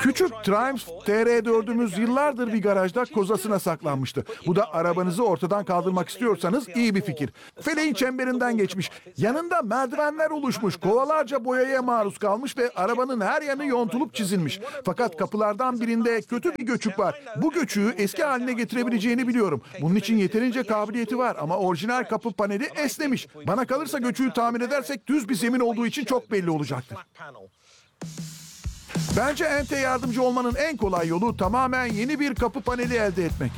Küçük Triumph TR4'ümüz yıllardır bir garajda kozasına saklanmıştı. Bu da arabanızı ortadan kaldırmak istiyorsanız iyi bir fikir. Feleğin çemberinden geçmiş. Yanında merdivenler oluşmuş. Kovalarca boyaya maruz kalmış ve arabanın her yanı yontulup çizilmiş. Fakat kapılardan birinde kötü bir göçük var. Bu göçüğü eski haline getirebileceğini biliyorum. Bunun için yeterince kabiliyeti var ama orijinal kapı paneli esnemiş. Bana kalırsa göçüğü tamir edersek düz bir zemin olduğu için çok belli olacaktır. Bence Ent'e yardımcı olmanın en kolay yolu tamamen yeni bir kapı paneli elde etmek.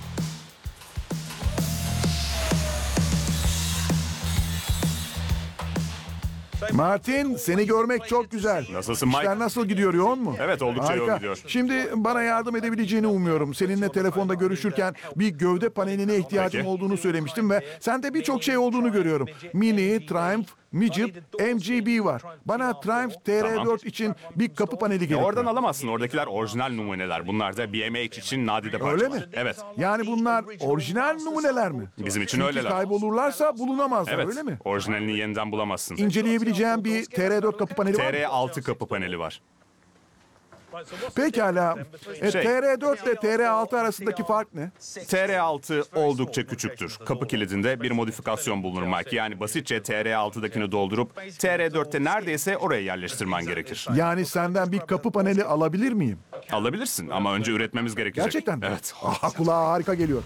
Martin, seni görmek çok güzel. Nasılsın Mike? İşler nasıl gidiyor, yoğun mu? Evet, oldukça yoğun gidiyor. Şimdi bana yardım edebileceğini umuyorum. Seninle telefonda görüşürken bir gövde paneline ihtiyacım Peki. olduğunu söylemiştim ve sende birçok şey olduğunu görüyorum. Mini, Triumph, Midget, MGB var. Bana Triumph TR4 için bir kapı paneli gerekiyor. Oradan alamazsın. Oradakiler orijinal numuneler. Bunlar da BMH için nadide parçalar. Öyle mi? Evet. Yani bunlar orijinal numuneler mi? Bizim için Çünkü öyleler. kaybolurlarsa bulunamazlar, Evet. öyle mi? Orijinalini yeniden bulamazsın. İnceleyebileceğim bir TR4 kapı paneli var mı? TR6 kapı paneli var. Pekala. TR4 ile TR6 arasındaki fark ne? TR6 oldukça küçüktür. Kapı kilidinde bir modifikasyon bulunur Mike. Yani basitçe TR6'dakini doldurup TR4'te neredeyse oraya yerleştirmen gerekir. Yani senden bir kapı paneli alabilir miyim? Alabilirsin ama önce üretmemiz gerekecek. Gerçekten mi? Evet. Kulağa harika geliyor.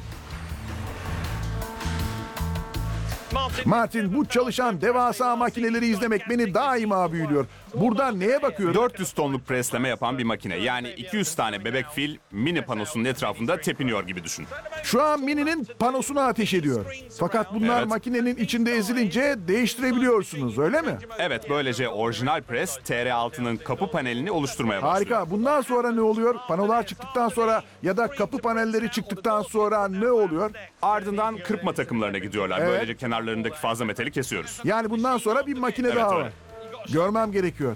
Martin, bu çalışan devasa makineleri izlemek beni daima büyülüyor. Burada neye bakıyorum? 400 tonluk presleme yapan bir makine. Yani 200 tane bebek fil mini panosunun etrafında tepiniyor gibi düşün. Şu an Mini'nin panosuna ateş ediyor. Fakat bunlar Evet. makinenin içinde ezilince değiştirebiliyorsunuz, öyle mi? Evet, böylece orijinal pres TR6'nın kapı panelini oluşturmaya başlıyor. Harika. Bundan sonra ne oluyor? Panolar çıktıktan sonra ya da kapı panelleri çıktıktan sonra ne oluyor? Ardından kırpma takımlarına gidiyorlar. Evet. Böylece kenarlarındaki fazla metali kesiyoruz. Yani bundan sonra bir makine Evet, daha öyle. var. Görmem gerekiyor.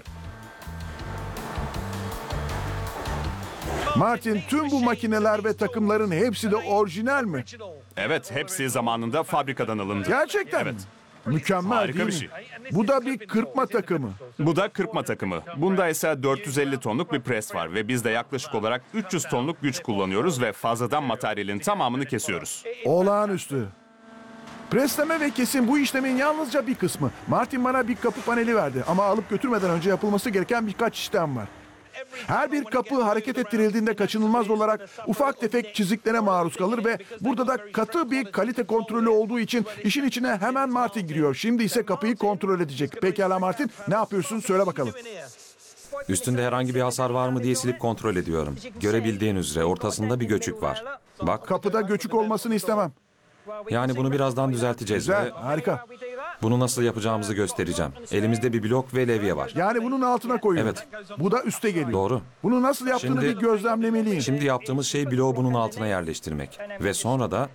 Martin, tüm bu makineler ve takımların hepsi de orijinal mi? Evet, hepsi zamanında fabrikadan alındı. Gerçekten Evet. mi? Mükemmel Harika değil bir mi? şey. Bu da bir kırpma takımı. Bu da kırpma takımı. Bunda ise 450 tonluk bir pres var ve biz de yaklaşık olarak 300 tonluk güç kullanıyoruz ve fazladan materyalin tamamını kesiyoruz. Olağanüstü. Presleme ve kesim bu işlemin yalnızca bir kısmı. Martin bana bir kapı paneli verdi ama alıp götürmeden önce yapılması gereken birkaç işlem var. Her bir kapı hareket ettirildiğinde kaçınılmaz olarak ufak tefek çiziklere maruz kalır ve burada da katı bir kalite kontrolü olduğu için işin içine hemen Martin giriyor. Şimdi ise kapıyı kontrol edecek. Pekala Martin, ne yapıyorsun? Söyle bakalım. Üstünde herhangi bir hasar var mı diye silip kontrol ediyorum. Görebildiğin üzere ortasında bir göçük var. Bak, Kapıda göçük olmasını istemem. yani bunu birazdan düzelteceğiz Güzel, ve harika. bunu nasıl yapacağımızı göstereceğim. Elimizde bir blok ve levye var. Yani bunun altına koyuyorum. Evet. Bu da üste geliyor. Doğru. Bunu nasıl yaptığını Şimdi- bir gözlemlemeliyim. Şimdi yaptığımız şey bloğu bunun altına yerleştirmek. Ve sonra da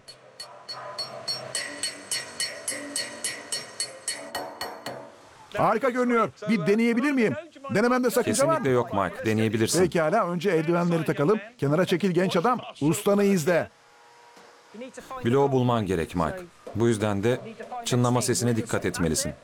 Harika görünüyor. Bir deneyebilir miyim? Denememde sakınca var mı? kesinlikle yok Mike, deneyebilirsin. Pekala, önce eldivenleri takalım. Kenara çekil genç adam. Ustanı izle. Bloğu bulman gerek Mike. Bu yüzden de çınlama sesine dikkat etmelisin.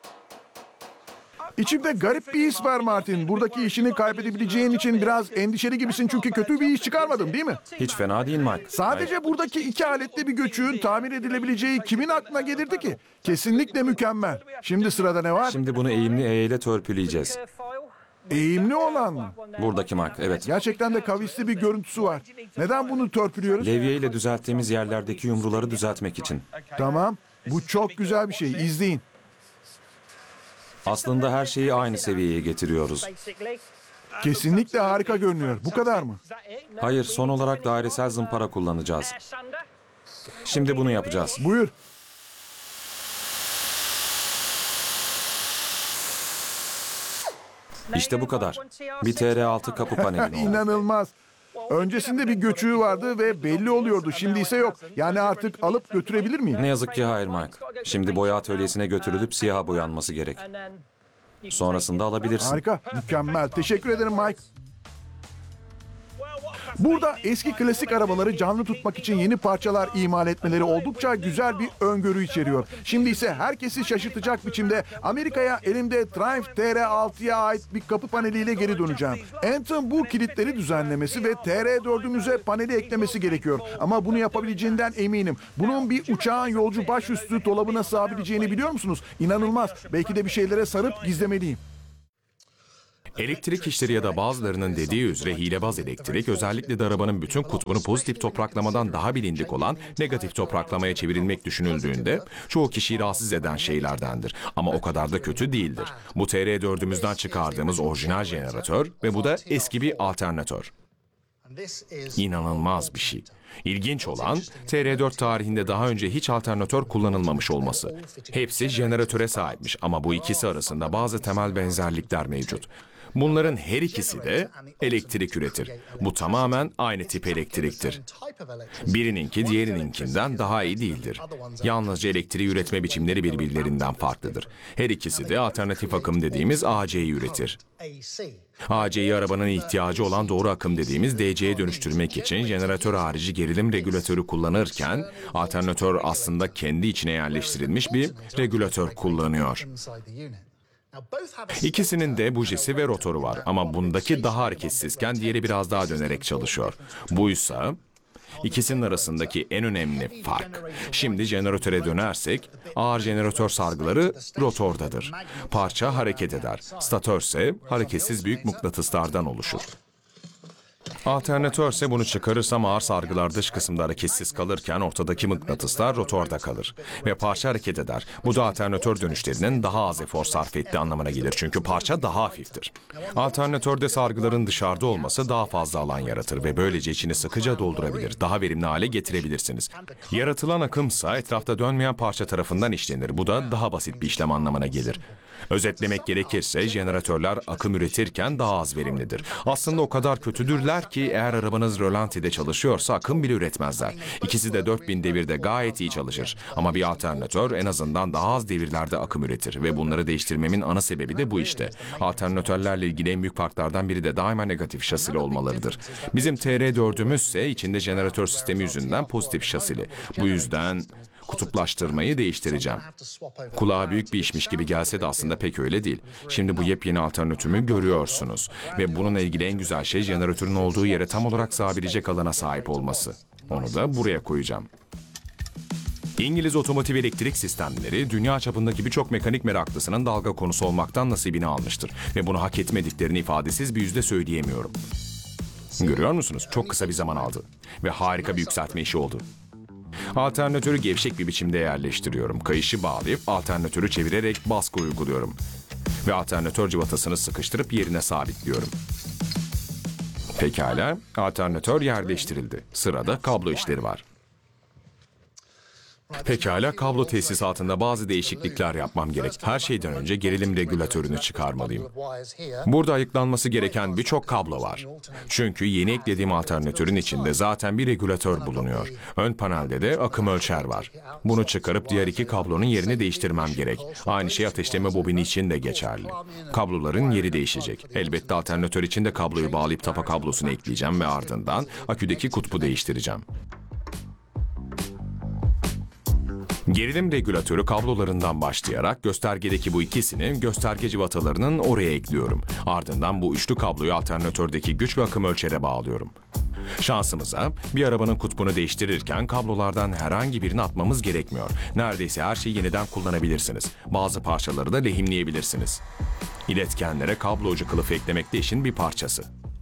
İçimde garip bir his var Martin. Buradaki işini kaybedebileceğin için biraz endişeli gibisin çünkü kötü bir iş çıkarmadın değil mi? Hiç fena değil Mike. Sadece buradaki iki aletli bir göçüğün tamir edilebileceği kimin aklına gelirdi ki? Kesinlikle mükemmel. Şimdi sırada ne var? Şimdi bunu eğimli ile törpüleyeceğiz. Eğimli olan mı? Buradaki Mike, evet. Gerçekten de kavisli bir görüntüsü var. Neden bunu törpülüyoruz? Levye ile düzelttiğimiz yerlerdeki yumruları düzeltmek için. Tamam. Bu çok güzel bir şey. İzleyin. Aslında her şeyi aynı seviyeye getiriyoruz. Kesinlikle harika görünüyor. Bu kadar mı? Hayır, son olarak dairesel zımpara kullanacağız. Şimdi bunu yapacağız. Buyur. İşte bu kadar. Bir TR6 kapı paneli. İnanılmaz. Öncesinde bir göçüğü vardı ve belli oluyordu. Şimdi ise yok. Yani artık alıp götürebilir miyim? Ne yazık ki hayır Mike. Şimdi boya atölyesine götürülüp siyaha boyanması gerek. Sonrasında alabilirsin. Harika. Mükemmel. Teşekkür ederim Mike. Burada eski klasik arabaları canlı tutmak için yeni parçalar imal etmeleri oldukça güzel bir öngörü içeriyor. Şimdi ise herkesi şaşırtacak biçimde Amerika'ya elimde Triumph TR6'ya ait bir kapı paneliyle geri döneceğim. Anthem bu kilitleri düzenlemesi ve TR4'ümüze paneli eklemesi gerekiyor. Ama bunu yapabileceğinden eminim. Bunun bir uçağın yolcu başüstü dolabına sığabileceğini biliyor musunuz? İnanılmaz. Belki de bir şeylere sarıp gizlemeliyim. Elektrik işleri ya da bazılarının dediği üzere hilebaz elektrik, özellikle de arabanın bütün kutbunu pozitif topraklamadan daha bilindik olan negatif topraklamaya çevrilmek düşünüldüğünde çoğu kişiyi rahatsız eden şeylerdendir. Ama o kadar da kötü değildir. Bu TR4'ümüzden çıkardığımız orijinal jeneratör ve bu da eski bir alternatör. İnanılmaz bir şey. İlginç olan TR4 tarihinde daha önce hiç alternatör kullanılmamış olması. Hepsi jeneratöre sahipmiş ama bu ikisi arasında bazı temel benzerlikler mevcut. Bunların her ikisi de elektrik üretir. Bu tamamen aynı tip elektriktir. Birininki diğerininkinden daha iyi değildir. Yalnızca elektriği üretme biçimleri birbirlerinden farklıdır. Her ikisi de alternatif akım dediğimiz AC'yi üretir. AC'yi arabanın ihtiyacı olan doğru akım dediğimiz DC'ye dönüştürmek için jeneratör harici gerilim regülatörü kullanırken alternatör aslında kendi içine yerleştirilmiş bir regülatör kullanıyor. İkisinin de bujisi ve rotoru var ama bundaki daha hareketsizken diğeri biraz daha dönerek çalışıyor. Buysa ikisinin arasındaki en önemli fark. Şimdi jeneratöre dönersek ağır jeneratör sargıları rotordadır. Parça hareket eder. Statör ise hareketsiz büyük mıknatıslardan oluşur. Alternatör ise bunu çıkarırsam ağır sargılar dış kısımda hareketsiz kalırken ortadaki mıknatıslar rotorda kalır ve parça hareket eder. Bu da alternatör dönüşlerinin daha az efor sarf ettiği anlamına gelir çünkü parça daha hafiftir. Alternatörde sargıların dışarıda olması daha fazla alan yaratır ve böylece içini sıkıca doldurabilir, daha verimli hale getirebilirsiniz. Yaratılan akımsa etrafta dönmeyen parça tarafından işlenir. Bu da daha basit bir işlem anlamına gelir. Özetlemek gerekirse jeneratörler akım üretirken daha az verimlidir. Aslında o kadar kötüdürler ki eğer arabanız rölantide çalışıyorsa akım bile üretmezler. İkisi de 4000 devirde gayet iyi çalışır. Ama bir alternatör en azından daha az devirlerde akım üretir ve bunları değiştirmemin ana sebebi de bu işte. Alternatörlerle ilgili en büyük farklardan biri de daima negatif şasili olmalarıdır. Bizim TR4'ümüz ise içinde jeneratör sistemi yüzünden pozitif şasili. Bu yüzden kutuplaştırmayı değiştireceğim. Kulağa büyük bir işmiş gibi gelse de aslında pek öyle değil. Şimdi bu yepyeni alternatörümü görüyorsunuz. Ve bununla ilgili en güzel şey jeneratörün olduğu yere tam olarak sığabilecek alana sahip olması. Onu da buraya koyacağım. İngiliz otomotiv elektrik sistemleri dünya çapındaki birçok mekanik meraklısının dalga konusu olmaktan nasibini almıştır. Ve bunu hak etmediklerini ifadesiz bir yüzde söyleyemiyorum. Görüyor musunuz? Çok kısa bir zaman aldı. Ve harika bir yükseltme işi oldu. Alternatörü gevşek bir biçimde yerleştiriyorum. Kayışı bağlayıp alternatörü çevirerek baskı uyguluyorum. Ve alternatör cıvatasını sıkıştırıp yerine sabitliyorum. Pekala, alternatör yerleştirildi. Sırada kablo işleri var. Pekala, kablo tesisatında bazı değişiklikler yapmam gerek. Her şeyden önce gerilim regülatörünü çıkarmalıyım. Burada ayıklanması gereken birçok kablo var. Çünkü yeni eklediğim alternatörün içinde zaten bir regülatör bulunuyor. Ön panelde de akım ölçer var. Bunu çıkarıp diğer iki kablonun yerini değiştirmem gerek. Aynı şey ateşleme bobini için de geçerli. Kabloların yeri değişecek. Elbette alternatör için de kabloyu bağlayıp tapa kablosunu ekleyeceğim ve ardından aküdeki kutbu değiştireceğim. Gerilim regülatörü kablolarından başlayarak göstergedeki bu ikisini gösterge cıvatalarının oraya ekliyorum. Ardından bu üçlü kabloyu alternatördeki güç ve akım ölçere bağlıyorum. Şansımıza bir arabanın kutbunu değiştirirken kablolardan herhangi birini atmamız gerekmiyor. Neredeyse her şeyi yeniden kullanabilirsiniz. Bazı parçaları da lehimleyebilirsiniz. İletkenlere kablo ucu kılıfı eklemek de işin bir parçası.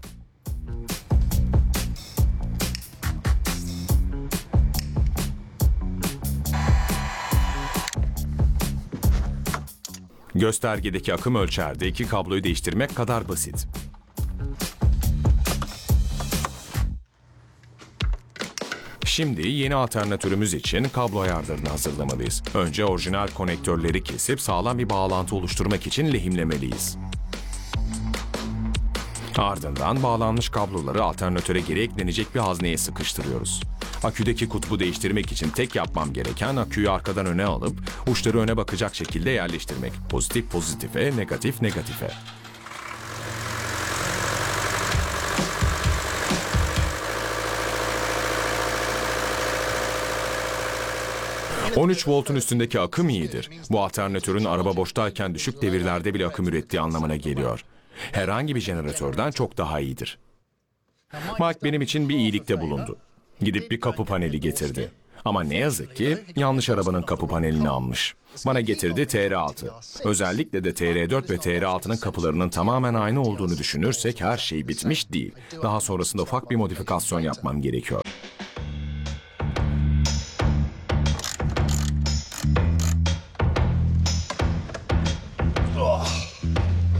Göstergedeki akım ölçerde iki kabloyu değiştirmek kadar basit. Şimdi yeni alternatörümüz için kablo ayarlarını hazırlamalıyız. Önce orijinal konektörleri kesip sağlam bir bağlantı oluşturmak için lehimlemeliyiz. Ardından bağlanmış kabloları alternatöre geri eklenecek bir hazneye sıkıştırıyoruz. Aküdeki kutbu değiştirmek için tek yapmam gereken aküyü arkadan öne alıp uçları öne bakacak şekilde yerleştirmek. Pozitif pozitife, negatif negatife. 13 voltun üstündeki akım iyidir. Bu alternatörün araba boştayken düşük devirlerde bile akım ürettiği anlamına geliyor. Herhangi bir jeneratörden çok daha iyidir. Mike benim için bir iyilikte bulundu. Gidip bir kapı paneli getirdi. Ama ne yazık ki yanlış arabanın kapı panelini almış. Bana getirdi TR6. Özellikle de TR4 ve TR6'nın kapılarının tamamen aynı olduğunu düşünürsek her şey bitmiş değil. Daha sonrasında ufak bir modifikasyon yapmam gerekiyor.